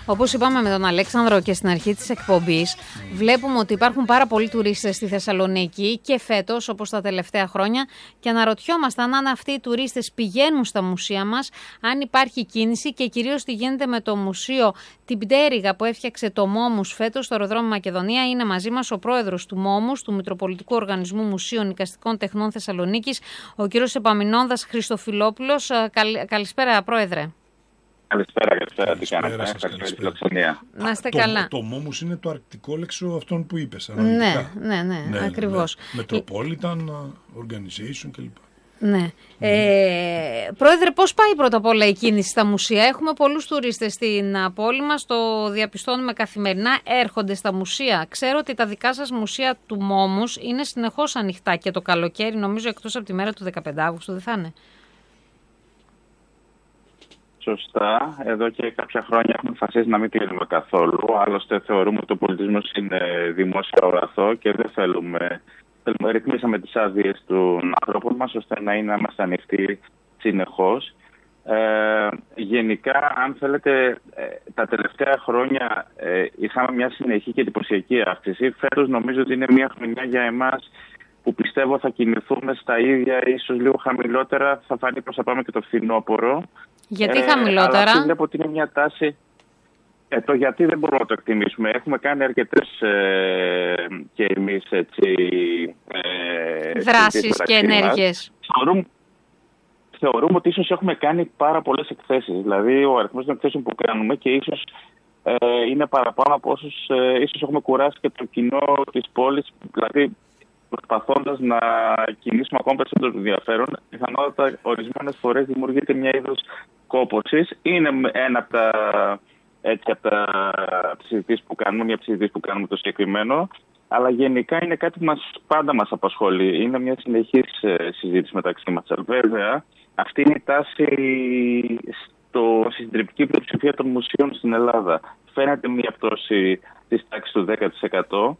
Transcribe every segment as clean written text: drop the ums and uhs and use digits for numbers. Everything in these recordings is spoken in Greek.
Όπως είπαμε με τον Αλέξανδρο και στην αρχή της εκπομπής, βλέπουμε ότι υπάρχουν πάρα πολλοί τουρίστες στη Θεσσαλονίκη και φέτος, όπως τα τελευταία χρόνια, και αναρωτιόμαστε αν αυτοί οι τουρίστες πηγαίνουν στα μουσεία μας, αν υπάρχει κίνηση και κυρίως τι γίνεται με το μουσείο την Πτέρυγα που έφτιαξε το Μόμους φέτος στο αεροδρόμιο Μακεδονία. Είναι μαζί μας ο πρόεδρος του Μόμους, του Μητροπολιτικού Οργανισμού Μουσείων Εικαστικών Τεχνών Θεσσαλονίκης, ο κύριος Επαμεινώνδας Χριστοφιλόπουλος. Καλησπέρα, πρόεδρε. Καλησπέρα. Τι κάνετε? Να είστε καλά. Το Μόμους είναι το αρκτικό λέξο αυτών που είπες. Ναι, ακριβώς. Metropolitan Organization κλπ. Ναι. Πρόεδρε, πώς πάει πρώτα απ' όλα η κίνηση στα μουσεία? Έχουμε πολλούς τουρίστες στην πόλη μας, το διαπιστώνουμε καθημερινά, έρχονται στα μουσεία. Ξέρω ότι τα δικά σας μουσεία του Μόμους είναι συνεχώς ανοιχτά και το καλοκαίρι, νομίζω εκτός από τη μέρα του 15 Αύγουστου, δεν θα είναι? Σωστά. Εδώ και κάποια χρόνια έχουμε αποφασίσει να μην κλείνουμε καθόλου. Άλλωστε θεωρούμε ότι ο πολιτισμός είναι δημόσιο αγαθό και δεν θέλουμε. Ρυθμίσαμε τις άδειες των ανθρώπων μας ώστε να είμαστε ανοιχτοί συνεχώς. Γενικά, αν θέλετε, τα τελευταία χρόνια είχαμε μια συνεχή και εντυπωσιακή αύξηση. Φέτος νομίζω ότι είναι μια χρονιά για εμάς που πιστεύω θα κινηθούμε στα ίδια, ίσως λίγο χαμηλότερα. Θα φανεί πως θα πάμε και το φθινόπωρο. Γιατί χαμηλότερα? Αλλά βλέπω ότι είναι μια τάση. Το γιατί δεν μπορούμε να το εκτιμήσουμε. Έχουμε κάνει αρκετές και εμείς δράσεις και ενέργειες. Θεωρούμε ότι ίσως έχουμε κάνει πάρα πολλές εκθέσεις. Δηλαδή ο αριθμός των εκθέσεων που κάνουμε και ίσως είναι παραπάνω από όσους ίσως έχουμε κουράσει και το κοινό της πόλης. Δηλαδή προσπαθώντας να κινήσουμε ακόμα περισσότερο ενδιαφέρον, πιθανότατα ορισμένες φορές δημιουργείται μια είδος κόπωσης. Είναι ένα από τις συζητήσεις που κάνουμε, μια συζήτηση που κάνουμε το συγκεκριμένο, αλλά γενικά είναι κάτι που πάντα μας απασχολεί. Είναι μια συνεχής συζήτηση μεταξύ μας. Βέβαια, αυτή είναι η τάση στη συντριπτική πλειοψηφία των μουσείων στην Ελλάδα. Φαίνεται μια πτώση της τάξης του 10%.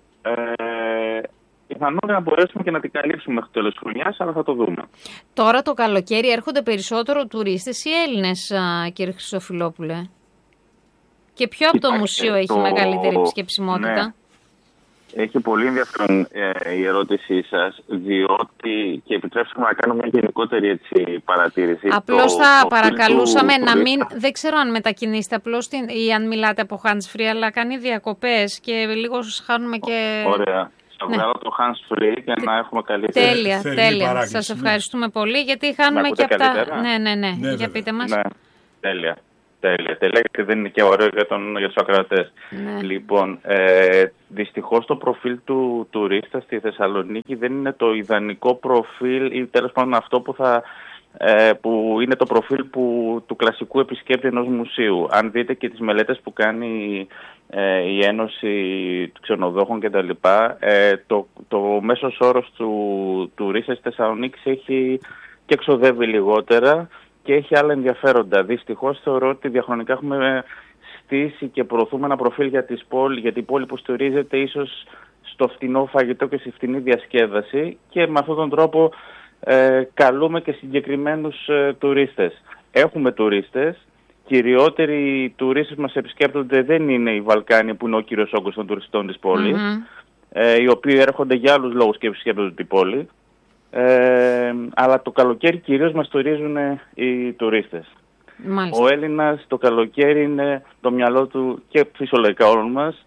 Πιθανόν να μπορέσουμε και να την καλύψουμε μέχρι το τέλος της χρονιάς, αλλά θα το δούμε. Τώρα το καλοκαίρι έρχονται περισσότερο τουρίστες ή Έλληνες, κύριε Χριστοφιλόπουλε? Και ποιο από το μουσείο έχει μεγαλύτερη επισκεψιμότητα? Ναι. Έχει πολύ ενδιαφέρον η ερώτησή σας, διότι, και επιτρέψτε μου να κάνω μια γενικότερη παρατήρηση. Απλώς θα παρακαλούσαμε να μην, δεν ξέρω αν μετακινήσετε απλώς ή αν μιλάτε από hands free, αλλά κάνει διακοπές και λίγο χάνουμε και... Ωραία. Θα βγάλω το hands free και να έχουμε καλύτερη. Τέλεια. Σας ευχαριστούμε πολύ, γιατί χάνουμε και από τα... Ναι, για πείτε μας. Ναι, τέλεια, γιατί δεν είναι και ωραίο για τους ακροατές. Ναι. Λοιπόν, δυστυχώς το προφίλ του τουρίστα στη Θεσσαλονίκη δεν είναι το ιδανικό προφίλ ή τέλος πάντων αυτό που είναι το προφίλ του κλασικού επισκέπτη ενός μουσείου. Αν δείτε και τις μελέτες που κάνει η Ένωση των Ξενοδόχων κτλ., το μέσος όρος του τουρίστα στη Θεσσαλονίκη έχει και εξοδεύει λιγότερα και έχει άλλα ενδιαφέροντα. Δυστυχώς θεωρώ ότι διαχρονικά έχουμε στήσει και προωθούμε ένα προφίλ για την πόλη που στηρίζεται ίσως στο φτηνό φαγητό και στη φτηνή διασκέδαση, και με αυτόν τον τρόπο καλούμε και συγκεκριμένους τουρίστες. Έχουμε τουρίστες. Κυριότεροι τουρίστες που μας επισκέπτονται δεν είναι οι Βαλκάνοι, που είναι ο κύριος όγκος των τουριστών της πόλης, οι οποίοι έρχονται για άλλους λόγους και επισκέπτονται την πόλη. Αλλά το καλοκαίρι κυρίως μας τουρίζουν οι τουρίστες. Μάλιστα. Ο Έλληνας το καλοκαίρι είναι το μυαλό του και φυσιολογικά όλων μας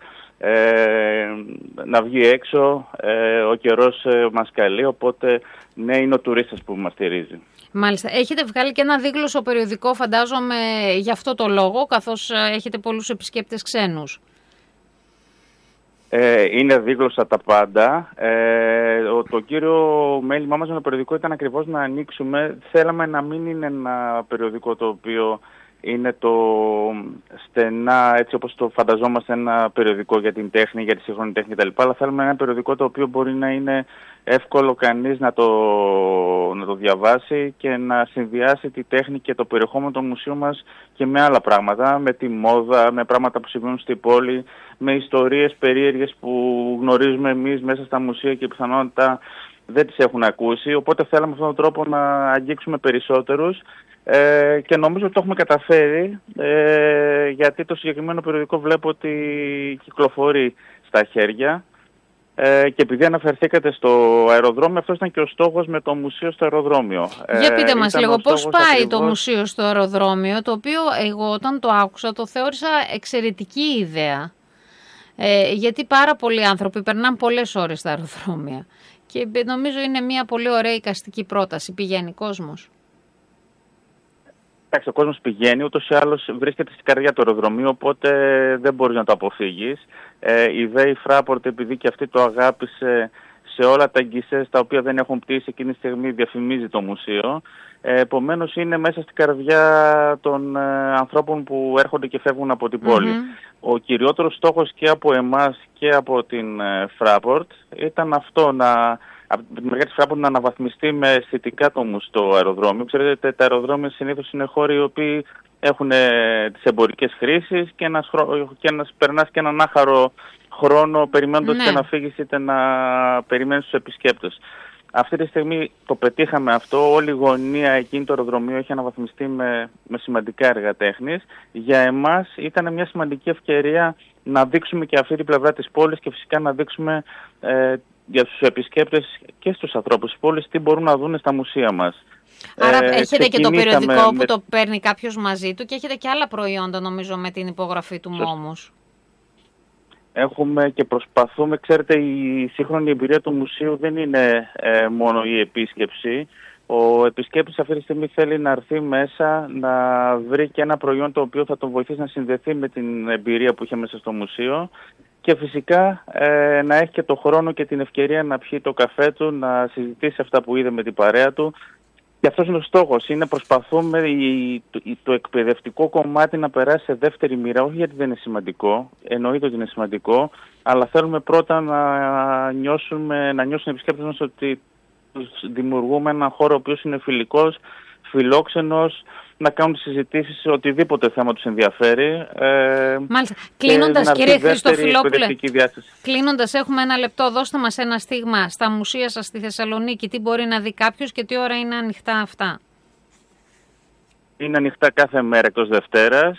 να βγει έξω, ο καιρός μας καλεί, οπότε ναι, είναι ο τουρίστας που μας στηρίζει. Μάλιστα. Έχετε βγάλει και ένα δίγλωσσο περιοδικό, φαντάζομαι, γι' αυτό το λόγο, καθώς έχετε πολλούς επισκέπτες ξένους. Είναι δίγλωσσα τα πάντα. Το κύριο μέλημά μας με το περιοδικό ήταν ακριβώς να ανοίξουμε. Θέλαμε να μην είναι ένα περιοδικό το οποίο είναι το στενά, έτσι όπως το φανταζόμαστε, ένα περιοδικό για την τέχνη, για τη σύγχρονη τέχνη κτλ. Αλλά θέλουμε ένα περιοδικό το οποίο μπορεί να είναι εύκολο κανείς να το διαβάσει και να συνδυάσει τη τέχνη και το περιεχόμενο του μουσείου μας και με άλλα πράγματα, με τη μόδα, με πράγματα που συμβαίνουν στην πόλη, με ιστορίες περίεργες που γνωρίζουμε εμείς μέσα στα μουσεία και πιθανότητα δεν τις έχουν ακούσει. Οπότε θέλαμε με αυτόν τον τρόπο να αγγίξουμε περισσότερους Και νομίζω ότι το έχουμε καταφέρει, γιατί το συγκεκριμένο περιοδικό βλέπω ότι κυκλοφορεί στα χέρια. Και επειδή αναφερθήκατε στο αεροδρόμιο, αυτός ήταν και ο στόχος με το μουσείο στο αεροδρόμιο. Για πείτε μας λίγο πώς πάει ακριβώς το μουσείο στο αεροδρόμιο, το οποίο εγώ όταν το άκουσα το θεώρησα εξαιρετική ιδέα. Γιατί πάρα πολλοί άνθρωποι περνάνε πολλές ώρες στα αεροδρόμια και νομίζω είναι μια πολύ ωραία εικαστική πρόταση. Πηγαίνει κόσμος. Εντάξει, ο κόσμος πηγαίνει, ούτως ή άλλως βρίσκεται στην καρδιά του αεροδρομίου, οπότε δεν μπορείς να το αποφύγεις. Η ΔΕΗ Fraport, επειδή και αυτή το αγάπησε, σε όλα τα γκισές τα οποία δεν έχουν πτήσει εκείνη τη στιγμή διαφημίζει το μουσείο. Επομένως είναι μέσα στην καρδιά των ανθρώπων που έρχονται και φεύγουν από την πόλη. Ο κυριότερος στόχος και από εμάς και από την Fraport ήταν αυτό, από τη μεριά της Fraport να αναβαθμιστεί με αισθητικά το αεροδρόμιο. Ξέρετε, τα αεροδρόμια συνήθως είναι χώροι οι οποίοι έχουν τις εμπορικές χρήσεις και περνάς και έναν άχαρο χρόνο περιμένοντας και να φύγεις είτε να περιμένεις τους επισκέπτες. Αυτή τη στιγμή το πετύχαμε αυτό. Όλη η γωνία εκείνη το αεροδρομίο έχει αναβαθμιστεί με σημαντικά έργα τέχνης. Για εμάς ήταν μια σημαντική ευκαιρία να δείξουμε και αυτή την πλευρά της πόλης και φυσικά να δείξουμε για τους επισκέπτες και στους ανθρώπους της πόλης τι μπορούν να δουν στα μουσεία μας. Άρα έχετε και το περιοδικό που το παίρνει κάποιος μαζί του και έχετε και άλλα προϊόντα νομίζω με την υπογραφή του Μόμους. Έχουμε και προσπαθούμε, ξέρετε, η σύγχρονη εμπειρία του μουσείου δεν είναι μόνο η επίσκεψη. Ο επισκέπτης αυτή τη στιγμή θέλει να έρθει μέσα, να βρει και ένα προϊόν το οποίο θα τον βοηθήσει να συνδεθεί με την εμπειρία που είχε μέσα στο μουσείο και φυσικά να έχει και το χρόνο και την ευκαιρία να πιει το καφέ του, να συζητήσει αυτά που είδε με την παρέα του. Και αυτός είναι ο στόχος, προσπαθούμε το εκπαιδευτικό κομμάτι να περάσει σε δεύτερη μοίρα, όχι γιατί δεν είναι σημαντικό, εννοείται ότι είναι σημαντικό, αλλά θέλουμε πρώτα να νιώσουν οι επισκέπτες μας ότι δημιουργούμε έναν χώρο ο οποίος είναι φιλικός, φιλόξενος, να κάνουν συζητήσεις σε οτιδήποτε θέμα τους ενδιαφέρει. Μάλιστα. Κλείνοντας, κύριε Χριστοφιλόπουλε, κλείνοντας, έχουμε ένα λεπτό. Δώστε μας ένα στίγμα στα μουσεία σας στη Θεσσαλονίκη. Τι μπορεί να δει κάποιος και τι ώρα είναι ανοιχτά αυτά? Είναι ανοιχτά κάθε μέρα εκτός Δευτέρας,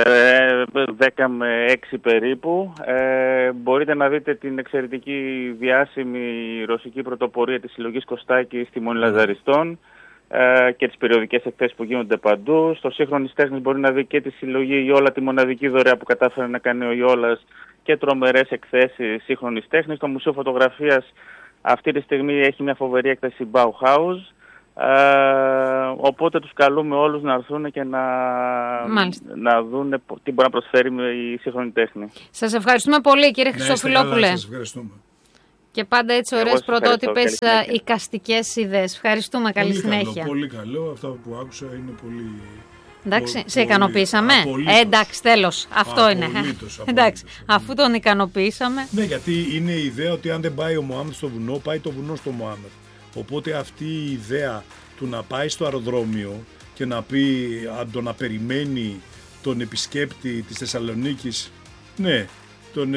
10 με 6 περίπου. Μπορείτε να δείτε την εξαιρετική διάσημη ρωσική πρωτοπορία της συλλογής Κωστάκη στη Μονή Λαζαριστών και τις περιοδικές εκθέσεις που γίνονται παντού. Στο Σύγχρονης Τέχνης μπορεί να δει και τη συλλογή Ιόλα, τη μοναδική δωρεά που κατάφερε να κάνει ο Ιόλας και τρομερές εκθέσεις σύγχρονης τέχνης. Το Μουσείο Φωτογραφίας αυτή τη στιγμή έχει μια φοβερή έκθεση Bauhaus. Οπότε τους καλούμε όλους να έρθουν και να δουν τι μπορεί να προσφέρει η σύγχρονη τέχνη. Σας ευχαριστούμε πολύ, κύριε Χριστοφιλόπουλε. Σας ευχαριστούμε. Και πάντα έτσι ωραίες πρωτότυπες εικαστικές ιδέες. Ευχαριστούμε, καλή συνέχεια. Πολύ καλό, αυτά που άκουσα είναι πολύ... Εντάξει, σε ικανοποιήσαμε. Εντάξει, τέλος. Αυτό είναι. Εντάξει, αφού τον ικανοποιήσαμε. Ναι, γιατί είναι η ιδέα ότι αν δεν πάει ο Μωάμεθ στο βουνό, πάει το βουνό στο Μωάμεθ. Οπότε αυτή η ιδέα του να πάει στο αεροδρόμιο και να πει να περιμένει τον επισκέπτη της Θεσσαλονίκης, τον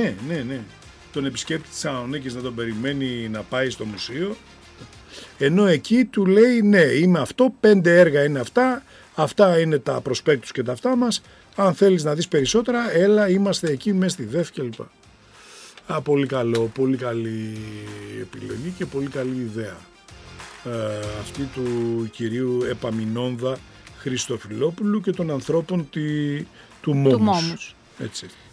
επισκέπτη της Θεσσαλονίκης να τον περιμένει να πάει στο μουσείο, ενώ εκεί του λέει ναι, είμαι αυτό, 5 έργα είναι αυτά είναι τα προσπέκτους και τα αυτά μας, αν θέλεις να δεις περισσότερα έλα, είμαστε εκεί μέσα στη ΔΕΦ κλπ. Πολύ καλό, πολύ καλή επιλογή και πολύ καλή ιδέα αυτή του κυρίου Επαμεινώνδα Χριστοφιλόπουλου και των ανθρώπων του Μόμους. Έτσι.